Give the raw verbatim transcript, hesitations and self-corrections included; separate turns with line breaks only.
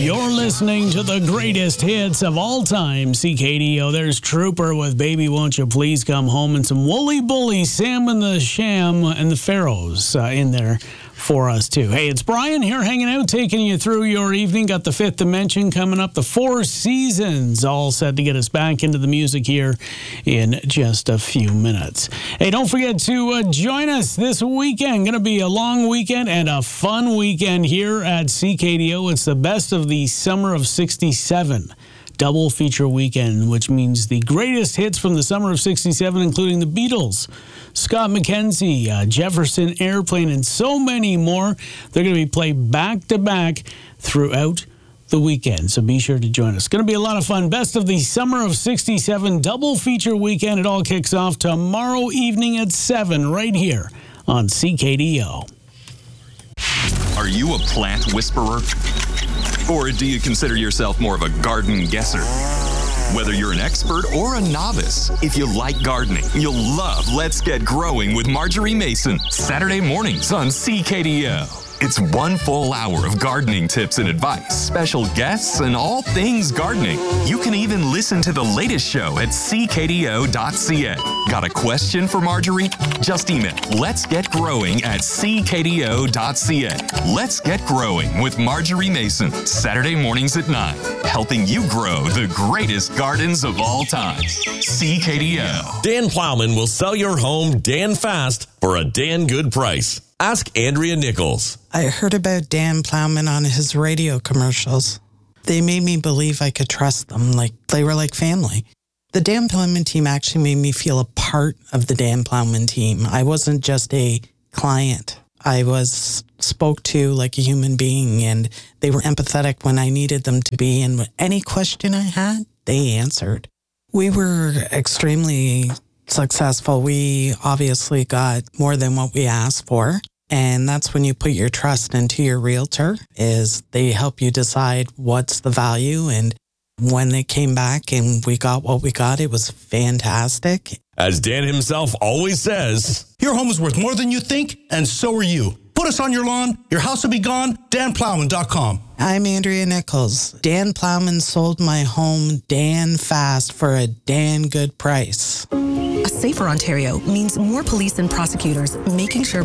You're listening to the greatest hits of all time, C K D O. There's Trooper with Baby Won't You Please Come Home, and some Wooly Bully, Sam and the Sham and the Pharaohs uh, in there for us too. Hey, it's Brian here hanging out, taking you through your evening. Got the Fifth Dimension coming up, the Four Seasons all set to get us back into the music here in just a few minutes. Hey, don't forget to uh, join us this weekend. Going to be a long weekend and a fun weekend here at C K D O. It's the best of the summer of sixty-seven. Double feature weekend, which means the greatest hits from the summer of sixty-seven, including the Beatles, Scott McKenzie, uh, Jefferson Airplane, and so many more. They're going to be played back-to-back throughout the weekend, so be sure to join us. It's going to be a lot of fun. Best of the summer of sixty-seven double feature weekend. It all kicks off tomorrow evening at seven right here on C K D O.
Are you a plant whisperer? Or do you consider yourself more of a garden guesser? Whether you're an expert or a novice, if you like gardening, you'll love Let's Get Growing with Marjorie Mason, Saturday mornings on C K D O. It's one full hour of gardening tips and advice, special guests, and all things gardening. You can even listen to the latest show at c k d o dot c a. Got a question for Marjorie? Just email Let's Get Growing at c k d o dot c a. Let's Get Growing with Marjorie Mason, Saturday mornings at nine, helping you grow the greatest gardens of all time. C K D O.
Dan Plowman will sell your home Dan fast for a Dan good price. Ask Andrea Nichols.
I heard about Dan Plowman on his radio commercials. They made me believe I could trust them, like they were like family. The Dan Plowman team actually made me feel a part of the Dan Plowman team. I wasn't just a client. I was spoke to like a human being, and they were empathetic when I needed them to be. And any question I had, they answered. We were extremely successful. We obviously got more than what we asked for. And that's when you put your trust into your realtor, is they help you decide what's the value. And when they came back and we got what we got, it was fantastic.
As Dan himself always says,
your home is worth more than you think, and so are you. Put us on your lawn, your house will be gone, dan plowman dot com.
I'm Andrea Nichols. Dan Plowman sold my home Dan fast for a Dan good price.
A safer Ontario means more police and prosecutors making sure